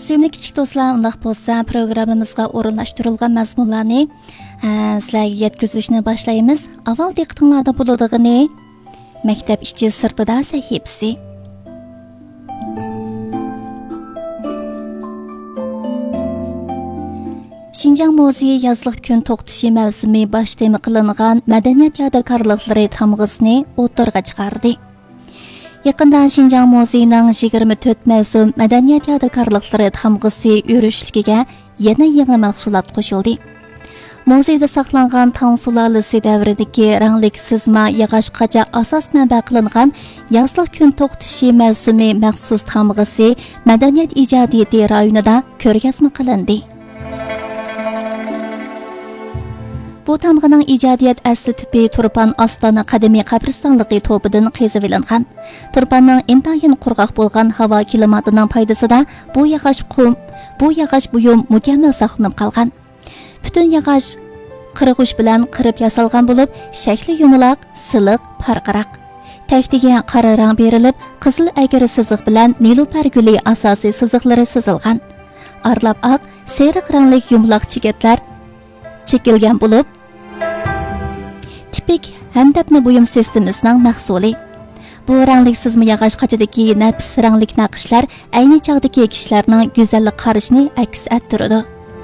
Suyumli kichik do'stlar, undaq bo'lsa, programmamizga o'rinlashtirilgan mazmunlarni sizlarga yetkazishni boshlaymiz. Avval diqqatinglarda bo'ladigani maktab ichi sirtida sahifasi. Şinjan Muzeyi yazlıq kun to'xtashi mavsumi boshlama qilingan madaniyat yodgorliklari tamg'isini o'tirg'a chiqardi. Yaqinda Şinjan Muzeyining 24 mavsum madaniyat yodgorliklari tamg'isi yurishligiga yana yangi mahsulot qo'shildi. Muzeyda saqlangan Tang sulolasi davridagi ranglik sizma yog'ochgacha asos manba qilingan yazlıq kun to'xtashi mavsumi maxsus tamg'isi madaniyat ijodiyati rayonida ko'rgazma qilindi. Bu tamg'ining ijodiyat asli tipi Turpan Ostona qadimiy qabristonligi to'pidan qezib olingan. Turpanning intayin qurg'oq bo'lgan havo klimatining foydasida bu yog'och buyum mukammal saqlanib qolgan. Butun yog'och qirg'uch bilan qirib yasalgan bo'lib, shakli yumaloq, siliq, parqaroq. Taftiga qora rang berilib, qizil agri siziq bilan nilufar guli asosiy siziqlari sizilgan. Arlab oq, seriq rangli yumaloq chigitlar chekilgan bo'lib, tipik hamdabni buyum sistemasining mahsuli. Bu ranglik sizma yog'och qachidagi nafis ranglik naqshlar ayni chog'dagi kishilarning go'zallik qarashini aks ettiradi.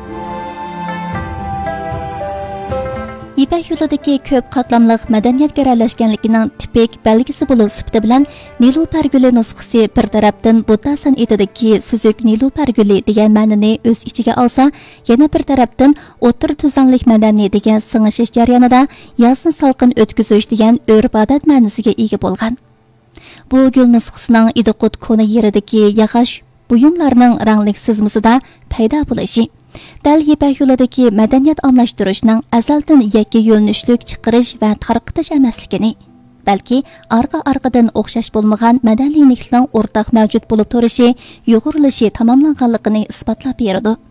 Ipak yo'lidagi ko'p qatlamli madaniyatga aralashganligining tipik belgisi bo'lib sifati bilan nilufar guli nusxasi bir tarafdan Budda san'atidagi suzuk nilufar guli degan ma'noni o'z ichiga olsa, yana bir tarafdan o'tir tuzanlik madaniy degan sing'ishish jarayonida yozni salqin o'tkazish degan urf-odat ma'nosiga ega bo'lgan. Bu gul nusxasining Idiqut koni yeridagi yog'och buyumlarning ranglik sizmasida paydo bo'lishi Dal Ipak yo'lidagi madaniyat omlashtirishning azaldan yakka yo'nalishlik chiqarish va tarqitish emasligini, balki arqa-arqadan o'xshash bo'lmagan madaniylikning o'rtaq mavjud bo'lib turishi, yo'g'irilishi tamomlanganligini isbotlab beradi.